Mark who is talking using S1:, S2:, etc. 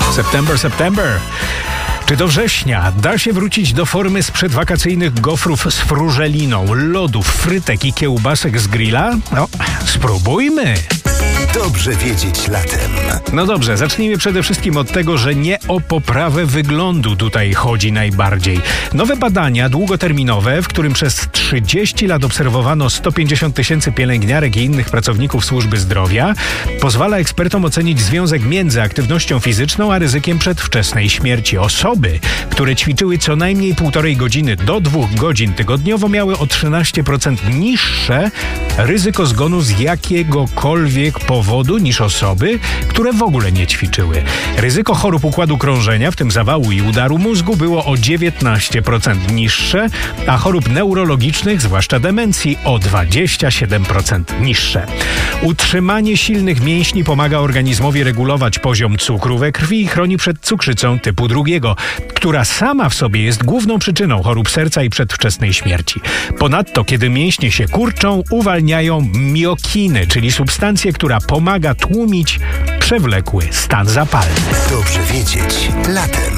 S1: September. Czy do września da się wrócić do formy sprzed wakacyjnych gofrów z frużeliną, lodów, frytek i kiełbasek z grilla? No, spróbujmy!
S2: Dobrze wiedzieć latem.
S1: No dobrze, zacznijmy przede wszystkim od tego, że nie o poprawę wyglądu tutaj chodzi najbardziej. Nowe badania długoterminowe, w którym przez 30 lat obserwowano 150 000 pielęgniarek i innych pracowników służby zdrowia, pozwala ekspertom ocenić związek między aktywnością fizyczną a ryzykiem przedwczesnej śmierci. Osoby, które ćwiczyły co najmniej 1,5 godziny do 2 godzin tygodniowo, miały o 13% niższe ryzyko zgonu z jakiegokolwiek powodu niż osoby, które w ogóle nie ćwiczyły. Ryzyko chorób układu krążenia, w tym zawału i udaru mózgu, było o 19% niższe, a chorób neurologicznych, zwłaszcza demencji, o 27% niższe. Utrzymanie silnych mięśni pomaga organizmowi regulować poziom cukru we krwi i chroni przed cukrzycą typu 2, która sama w sobie jest główną przyczyną chorób serca i przedwczesnej śmierci. Ponadto, kiedy mięśnie się kurczą, uwalniają miokiny, czyli substancję, która pomaga tłumić przewlekły stan zapalny.
S2: Dobrze wiedzieć latem.